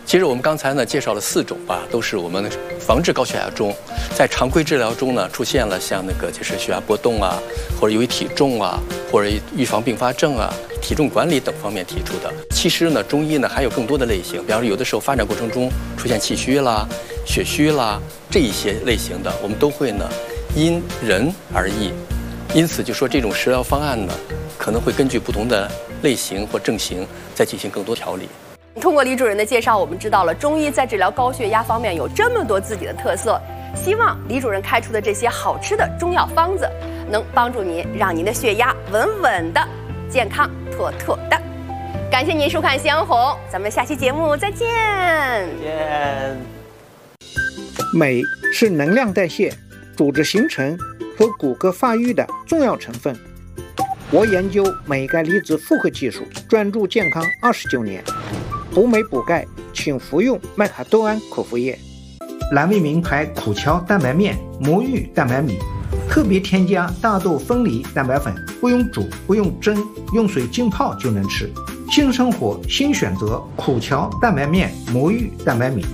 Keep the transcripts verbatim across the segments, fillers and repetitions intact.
其实我们刚才呢介绍了四种吧，都是我们防治高血压中，在常规治疗中呢出现了像那个就是血压波动啊，或者由于体重啊，或者预防并发症啊、体重管理等方面提出的。其实呢，中医呢还有更多的类型，比方说有的时候发展过程中出现气虚啦、血虚啦这一些类型的，我们都会呢因人而异。因此就说这种食疗方案呢，可能会根据不同的类型或症型再进行更多调理。 通过李主任的介绍，我们知道了中医在治疗高血压方面有这么多自己的特色。希望李主任开出的这些好吃的中药方子，能帮助您让您的血压稳稳的、健康妥妥的。感谢您收看《夕阳红》，咱们下期节目再见。 再见。 镁是能量代谢、组织形成和骨骼发育的重要成分。我研究镁钙离子复合技术，专注健康二十九年。补镁补钙，请服用麦卡多胺口服液。蓝莓名牌苦荞蛋白面、魔芋蛋白米，特别添加大豆分离蛋白粉，不用煮，不用蒸，用水浸泡就能吃。新生活新选择，苦荞蛋白面、魔芋蛋白米。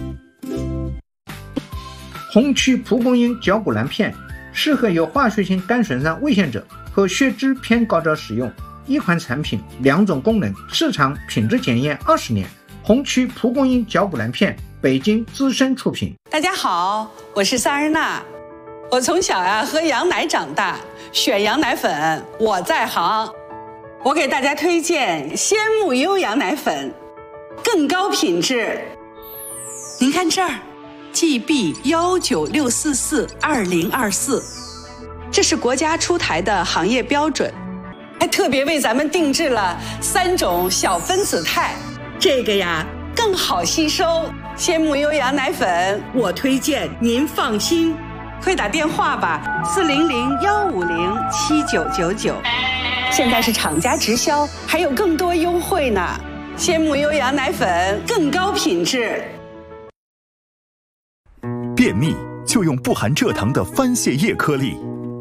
红曲蒲公英绞骨蓝片适合有化学性肝损伤危险者和血脂偏高者使用。一款产品，两种功能，市场品质检验二十年。红曲蒲公英绞骨蓝片，北京资深出品。 大家好，我是萨日娜。我从小呀喝羊奶长大，选羊奶粉我在行。我给大家推荐鲜木优羊奶粉，更高品质。您看这儿 ，G B 一九六四四二零二四，这是国家出台的行业标准，还特别为咱们定制了三种小分子肽。这个呀更好吸收，鲜木优羊奶粉我推荐，您放心。快打电话吧，四零零幺五零七九九九。现在是厂家直销，还有更多优惠呢。鲜木优羊奶粉更高品质。 便秘就用不含蔗糖的番泻叶颗粒。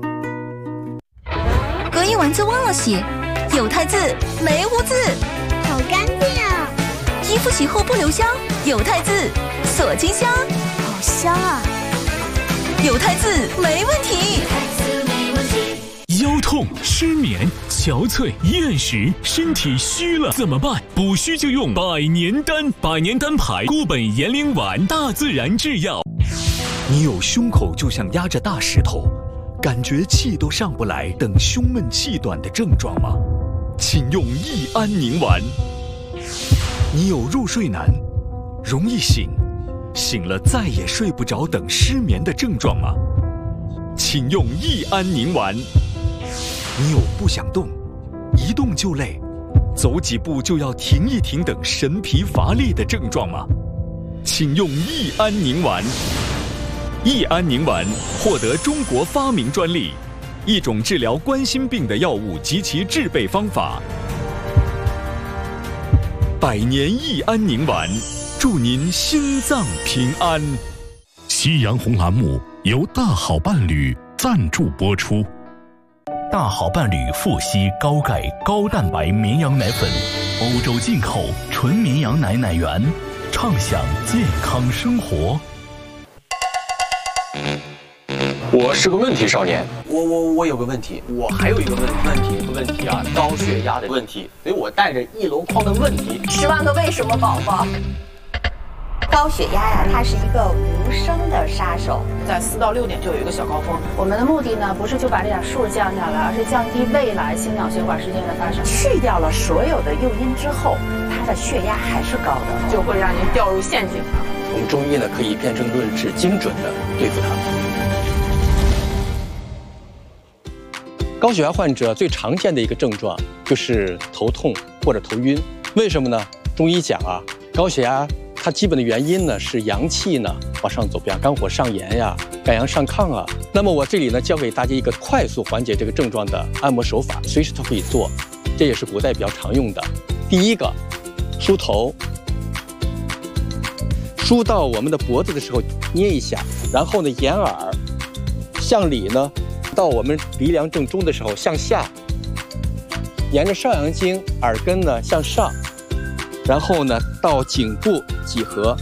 隔一晚就忘了洗，有汰渍没污渍， 好干净啊！ 衣服洗后不留香，有汰渍锁金香， 好香啊！ 有汰渍没问题。 腰痛、失眠、憔悴、厌食，身体虚了怎么办？补虚就用百年丹，百年丹牌固本延龄丸，大自然制药。 你有胸口就像压着大石头，感觉气都上不来，等胸闷气短的症状吗？请用益安宁丸。你有入睡难、容易醒、醒了再也睡不着等失眠的症状吗？请用益安宁丸。你有不想动、一动就累、走几步就要停一停等神疲乏力的症状吗？请用益安宁丸。益安宁丸获得中国发明专利，一种治疗冠心病的药物及其制备方法。百年益安宁丸，祝您心脏平安。 夕阳红栏目由大好伴侣赞助播出。 大好伴侣富硒高钙高蛋白绵羊奶粉，欧洲进口纯绵羊奶奶源，畅享健康生活。 我是个问题少年，我我我有个问题，我还有一个问问题问题啊，高血压的问题，所以我带着一箩筐的问题。 十万个为什么宝宝。 高血压呀，它是一个无声的杀手， 在四到六点就有一个小高峰。 我们的目的呢，不是就把这点数降下来，而是降低未来心脑血管事件的发生。 去掉了所有的诱因之后，他的血压还是高的， 就会让您掉入陷阱了。 我们中医呢，可以辨证论治，精准的对付它。高血压患者最常见的一个症状就是头痛或者头晕，为什么呢？中医讲啊，高血压它基本的原因呢是阳气呢往上走，比方肝火上炎呀、肝阳上亢啊。那么我这里呢教给大家一个快速缓解这个症状的按摩手法，随时都可以做，这也是古代比较常用的。第一个，梳头，梳到我们的脖子的时候捏一下，然后呢沿耳向里呢，到我们鼻梁正中的时候向下，沿着上阳经耳根呢向上，然后呢到颈部几何，